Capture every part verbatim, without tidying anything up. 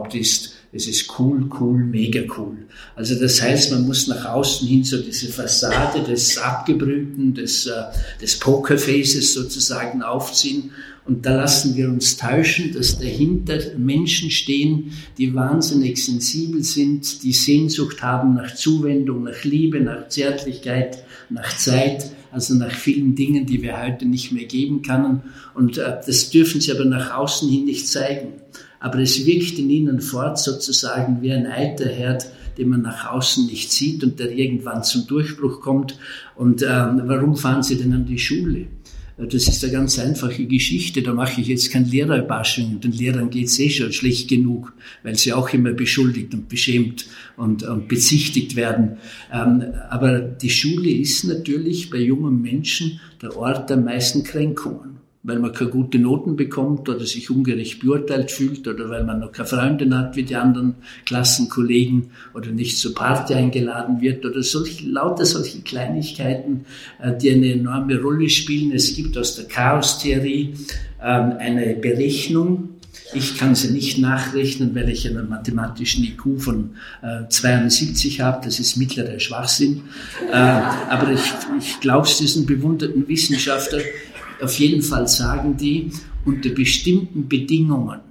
glaubt, ist, es ist cool, cool, mega cool. Also das heißt, man muss nach außen hin so diese Fassade des Abgebrühten, des, äh, des Pokerfaces sozusagen aufziehen. Und da lassen wir uns täuschen, dass dahinter Menschen stehen, die wahnsinnig sensibel sind, die Sehnsucht haben nach Zuwendung, nach Liebe, nach Zärtlichkeit, nach Zeit, also nach vielen Dingen, die wir heute nicht mehr geben können. Und äh, das dürfen sie aber nach außen hin nicht zeigen. Aber es wirkt in ihnen fort sozusagen wie ein Eiterherd, den man nach außen nicht sieht und der irgendwann zum Durchbruch kommt. Und äh, warum fahren sie denn an die Schule? Das ist eine ganz einfache Geschichte. Da mache ich jetzt kein Lehrerbashing. Den Lehrern geht's eh schon schlecht genug, weil sie auch immer beschuldigt und beschämt und, und bezichtigt werden. Ähm, aber die Schule ist natürlich bei jungen Menschen der Ort der meisten Kränkungen. Weil man keine guten Noten bekommt oder sich ungerecht beurteilt fühlt oder weil man noch keine Freundin hat wie die anderen Klassenkollegen oder nicht zur Party eingeladen wird oder solche, lauter solche Kleinigkeiten, die eine enorme Rolle spielen. Es gibt aus der Chaostheorie ähm, eine Berechnung. Ich kann sie nicht nachrechnen, weil ich einen mathematischen I Q von äh, zweiundsiebzig habe. Das ist mittlerer Schwachsinn. Äh, aber ich, ich glaube es diesen bewunderten Wissenschaftler. Auf jeden Fall sagen die, unter bestimmten Bedingungen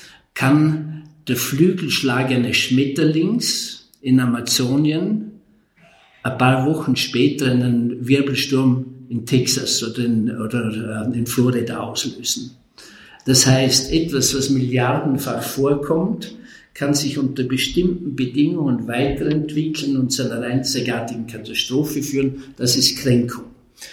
kann der Flügelschlag eines Schmetterlings in Amazonien ein paar Wochen später einen Wirbelsturm in Texas oder in, oder in Florida auslösen. Das heißt, etwas, was milliardenfach vorkommt, kann sich unter bestimmten Bedingungen weiterentwickeln und zu einer einzigartigen Katastrophe führen. Das ist Kränkung.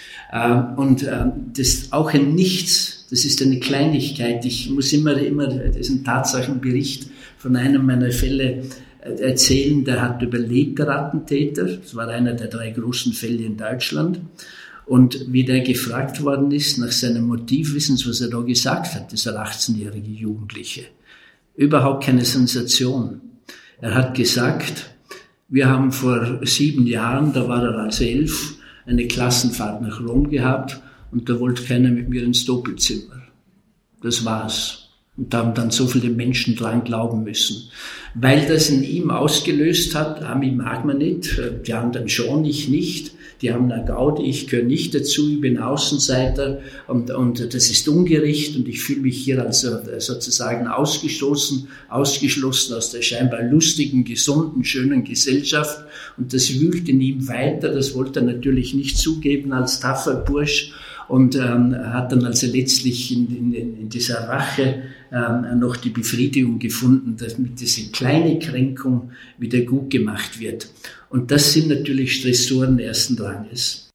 Und das auch ein Nichts, das ist eine Kleinigkeit. Ich muss immer, immer diesen Tatsachenbericht von einem meiner Fälle erzählen, der hat überlebt, der Attentäter. Das war einer der drei großen Fälle in Deutschland. Und wie der gefragt worden ist nach seinem Motiv, wissen Sie, was er da gesagt hat, dieser achtzehnjährige Jugendliche. Überhaupt keine Sensation. Er hat gesagt, wir haben vor sieben Jahren, da war er also elf, eine Klassenfahrt nach Rom gehabt und da wollte keiner mit mir ins Doppelzimmer. Das war's. Und da haben dann so viele Menschen dran glauben müssen. Weil das in ihm ausgelöst hat, Ami mag man nicht, die anderen schon, ich nicht. Die haben eine Gaudi, ich gehöre nicht dazu, ich bin Außenseiter und, und das ist ungerecht und ich fühle mich hier also sozusagen ausgestoßen, ausgeschlossen aus der scheinbar lustigen, gesunden, schönen Gesellschaft und das wühlt in ihm weiter, das wollte er natürlich nicht zugeben als taffer Bursch und ähm, hat dann also letztlich in, in, in dieser Rache ähm, noch die Befriedigung gefunden, dass mit dieser kleine Kränkung wieder gut gemacht wird. Und das sind natürlich Stressoren ersten Ranges.